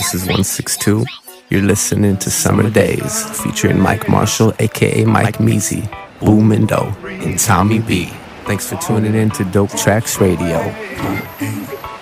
This is 162. You're listening to Summer Days, featuring Mike Marshall, aka Mike Measy, Boomindo, and Tommy B. Thanks for tuning in to Dope Tracks Radio.